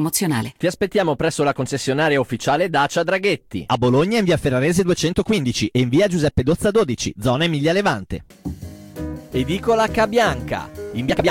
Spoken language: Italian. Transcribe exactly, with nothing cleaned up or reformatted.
Emozionale. Ti aspettiamo presso la concessionaria ufficiale Dacia Draghetti. A Bologna in via Ferrarese duecentoquindici e in via Giuseppe Dozza dodici, zona Emilia Levante. Edicola Cabianca. In via Cabianca